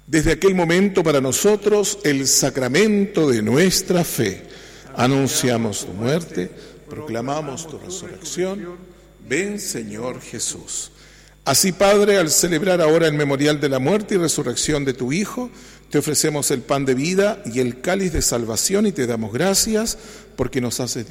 Desde aquel momento para nosotros el sacramento de nuestra fe. Anunciamos tu muerte, proclamamos tu resurrección. Ven, Señor Jesús. Así, Padre, al celebrar ahora el memorial de la muerte y resurrección de tu Hijo, te ofrecemos el pan de vida y el cáliz de salvación y te damos gracias porque nos haces